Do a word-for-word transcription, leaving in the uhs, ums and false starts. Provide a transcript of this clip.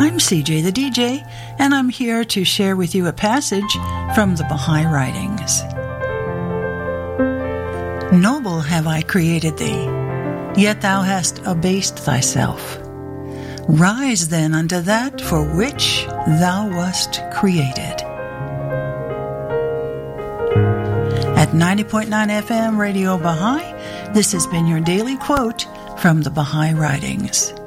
I'm C J the D J, and I'm here to share with you a passage from the Baha'i Writings. Noble have I created thee, yet thou hast abased thyself. Rise then unto that for which thou wast created. At ninety point nine F M Radio Baha'i, this has been your daily quote from the Baha'i Writings.